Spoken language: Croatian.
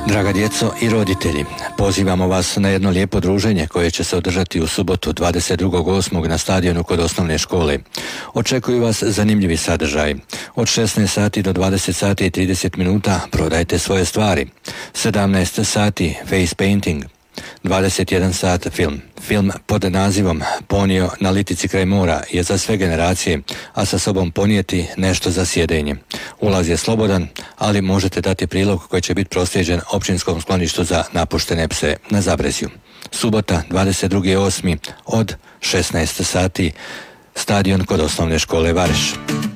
Draga djeco i roditelji, pozivamo vas na jedno lijepo druženje koje će se održati u subotu 22.8. na stadionu kod osnovne škole. Očekuju vas zanimljivi sadržaj. Od 16 sati do 20 sati i 30 minuta prodajte svoje stvari. 17 sati face painting. 21 sat film. Film pod nazivom Ponio na litici kraj mora je za sve generacije, a sa sobom ponijeti nešto za sjedenje. Ulaz je slobodan, ali možete dati prilog koji će biti proslijeđen općinskom skloništu za napuštene pse na Zabrezju. Subota 22.8. od 16 sati, stadion kod osnovne škole Vareš.